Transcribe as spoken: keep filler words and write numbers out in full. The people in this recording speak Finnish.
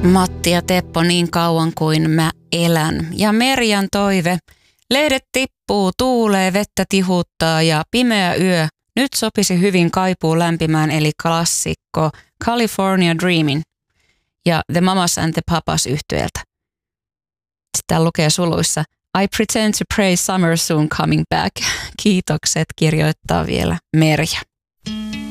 Matti ja Teppo niin kauan kuin mä elän. Ja Merjan toive. Lehdet tippuu, tuulee, vettä tihuttaa ja pimeä yö. Nyt sopisi hyvin kaipuu lämpimään eli klassikko California Dreamin ja The Mamas and the Papas -yhtyeeltä. Sitten lukee suluissa I pretend to pray summer soon coming back. Kiitokset kirjoittaa vielä Merja.